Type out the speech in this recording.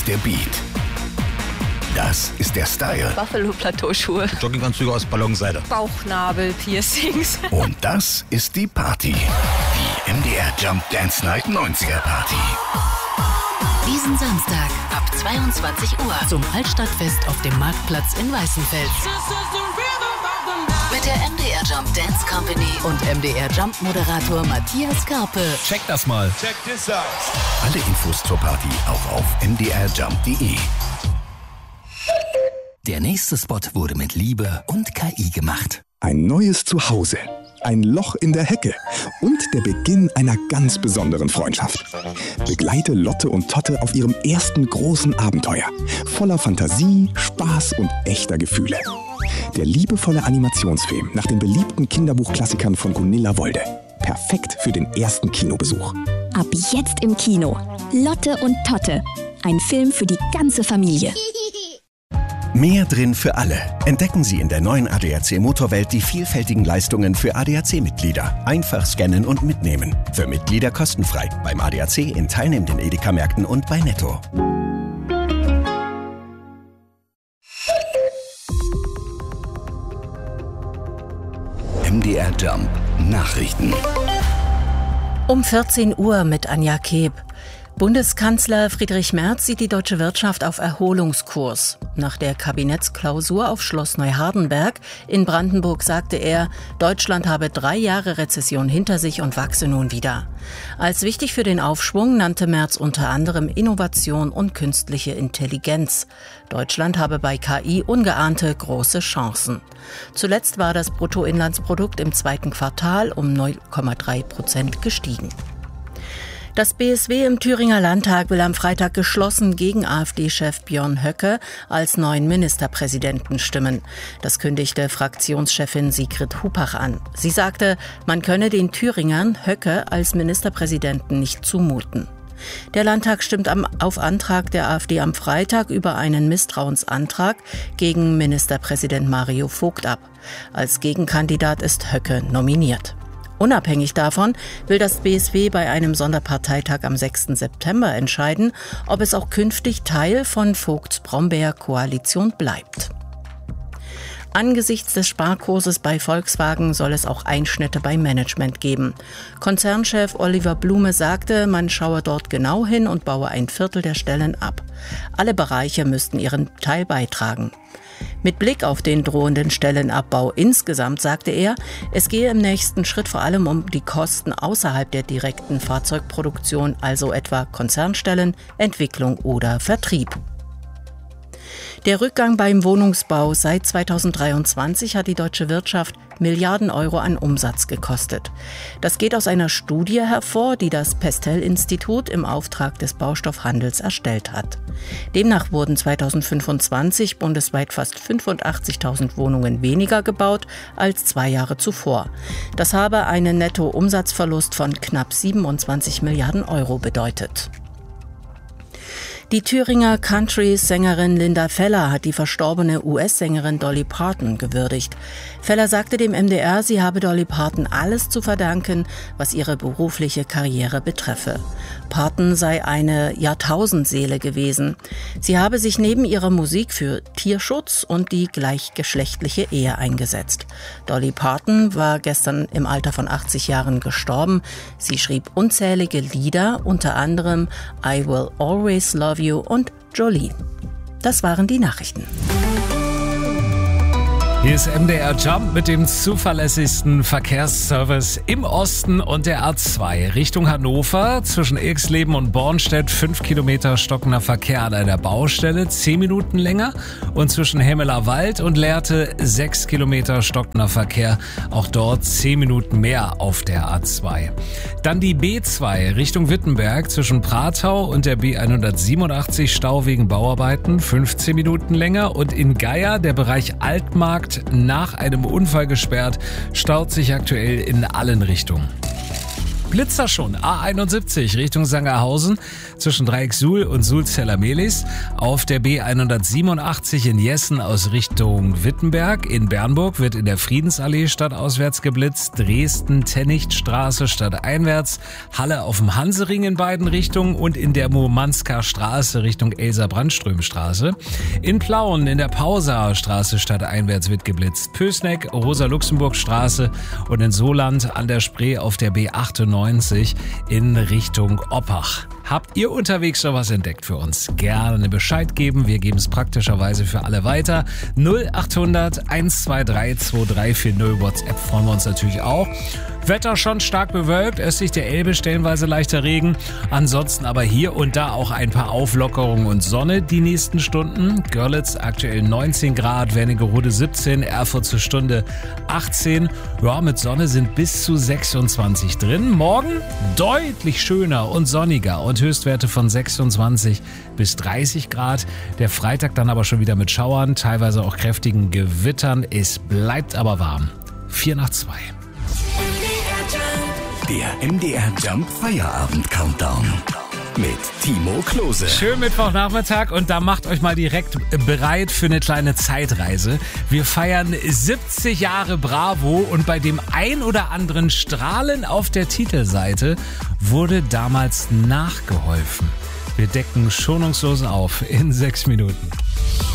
ist der Beat. Das ist der Style. Buffalo-Plateauschuhe. Jogginganzüge aus Ballonseide. Bauchnabel-Piercings. Und das ist die Party. Die MDR Jump Dance Night 90er Party. Diesen Samstag ab 22 Uhr zum Altstadtfest auf dem Marktplatz in Weißenfels. Mit der MDR Jump Dance Company und MDR Jump Moderator Matthias Karpe. Check das mal. Check this out. Alle Infos zur Party auch auf mdrjump.de. Der nächste Spot wurde mit Liebe und KI gemacht. Ein neues Zuhause, ein Loch in der Hecke und der Beginn einer ganz besonderen Freundschaft. Begleite Lotte und Totte auf ihrem ersten großen Abenteuer. Voller Fantasie, Spaß und echter Gefühle. Der liebevolle Animationsfilm nach den beliebten Kinderbuchklassikern von Gunilla Wolde. Perfekt für den ersten Kinobesuch. Ab jetzt im Kino. Lotte und Totte. Ein Film für die ganze Familie. Mehr drin für alle. Entdecken Sie in der neuen ADAC Motorwelt die vielfältigen Leistungen für ADAC-Mitglieder. Einfach scannen und mitnehmen. Für Mitglieder kostenfrei. Beim ADAC in teilnehmenden Edeka-Märkten und bei Netto. MDR Jump Nachrichten. Um 14 Uhr mit Anja Keb. Bundeskanzler Friedrich Merz sieht die deutsche Wirtschaft auf Erholungskurs. Nach der Kabinettsklausur auf Schloss Neuhardenberg in Brandenburg sagte er, Deutschland habe 3 Jahre Rezession hinter sich und wachse nun wieder. Als wichtig für den Aufschwung nannte Merz unter anderem Innovation und künstliche Intelligenz. Deutschland habe bei KI ungeahnte große Chancen. Zuletzt war das Bruttoinlandsprodukt im 2. Quartal um 0,3% gestiegen. Das BSW im Thüringer Landtag will am Freitag geschlossen gegen AfD-Chef Björn Höcke als neuen Ministerpräsidenten stimmen. Das kündigte Fraktionschefin Sigrid Hupach an. Sie sagte, man könne den Thüringern Höcke als Ministerpräsidenten nicht zumuten. Der Landtag stimmt auf Antrag der AfD am Freitag über einen Misstrauensantrag gegen Ministerpräsident Mario Vogt ab. Als Gegenkandidat ist Höcke nominiert. Unabhängig davon will das BSW bei einem Sonderparteitag am 6. September entscheiden, ob es auch künftig Teil von Vogts Brombeer-Koalition bleibt. Angesichts des Sparkurses bei Volkswagen soll es auch Einschnitte beim Management geben. Konzernchef Oliver Blume sagte, man schaue dort genau hin und baue 1/4 der Stellen ab. Alle Bereiche müssten ihren Teil beitragen. Mit Blick auf den drohenden Stellenabbau insgesamt sagte er, es gehe im nächsten Schritt vor allem um die Kosten außerhalb der direkten Fahrzeugproduktion, also etwa Konzernstellen, Entwicklung oder Vertrieb. Der Rückgang beim Wohnungsbau seit 2023 hat die deutsche Wirtschaft Milliarden Euro an Umsatz gekostet. Das geht aus einer Studie hervor, die das Pestel-Institut im Auftrag des Baustoffhandels erstellt hat. Demnach wurden 2025 bundesweit fast 85.000 Wohnungen weniger gebaut als 2 Jahre zuvor. Das habe einen Nettoumsatzverlust von knapp 27 Milliarden Euro bedeutet. Die Thüringer Country-Sängerin Linda Feller hat die verstorbene US-Sängerin Dolly Parton gewürdigt. Feller sagte dem MDR, sie habe Dolly Parton alles zu verdanken, was ihre berufliche Karriere betreffe. Parton sei eine Jahrtausendseele gewesen. Sie habe sich neben ihrer Musik für Tierschutz und die gleichgeschlechtliche Ehe eingesetzt. Dolly Parton war gestern im Alter von 80 Jahren gestorben. Sie schrieb unzählige Lieder, unter anderem I Will Always Love You und Jolene. Das waren die Nachrichten. Hier ist MDR Jump mit dem zuverlässigsten Verkehrsservice im Osten und der A2 Richtung Hannover. Zwischen Ilksleben und Bornstedt 5 Kilometer stockender Verkehr an einer Baustelle, 10 Minuten länger. Und zwischen Hemmelerwald und Lehrte 6 Kilometer stockender Verkehr, auch dort 10 Minuten mehr auf der A2. Dann die B2 Richtung Wittenberg zwischen Pratau und der B187 Stau wegen Bauarbeiten, 15 Minuten länger. Und in Geier der Bereich Altmarkt nach einem Unfall gesperrt, staut sich aktuell in allen Richtungen. Blitzer schon. A71 Richtung Sangerhausen zwischen Dreieck-Suhl und Suhl-Zella-Mehlis. Auf der B187 in Jessen aus Richtung Wittenberg. In Bernburg wird in der Friedensallee stadtauswärts geblitzt. Dresden, Tennichtstraße stadteinwärts. Halle auf dem Hansering in beiden Richtungen und in der Murmansker Straße Richtung Elsa-Brandström-Straße. In Plauen in der Pausaer Straße stadteinwärts wird geblitzt. Pößneck, Rosa-Luxemburg-Straße und in Soland an der Spree auf der B98 in Richtung Oppach. Habt ihr unterwegs noch was entdeckt für uns? Gerne Bescheid geben. Wir geben es praktischerweise für alle weiter. 0800 123 2340. WhatsApp freuen wir uns natürlich auch. Wetter schon stark bewölkt, östlich der Elbe stellenweise leichter Regen. Ansonsten aber hier und da auch ein paar Auflockerungen und Sonne die nächsten Stunden. Görlitz aktuell 19 Grad, Wernigerode 17, Erfurt zur Stunde 18. Ja, mit Sonne sind bis zu 26 drin. Morgen deutlich schöner und sonniger und Höchstwerte von 26 bis 30 Grad. Der Freitag dann aber schon wieder mit Schauern, teilweise auch kräftigen Gewittern. Es bleibt aber warm. 4:02. Der MDR Jump Feierabend Countdown mit Timo Klose. Schönen Mittwochnachmittag und da macht euch mal direkt bereit für eine kleine Zeitreise. Wir feiern 70 Jahre Bravo und bei dem ein oder anderen Strahlen auf der Titelseite wurde damals nachgeholfen. Wir decken schonungslos auf in 6 Minuten.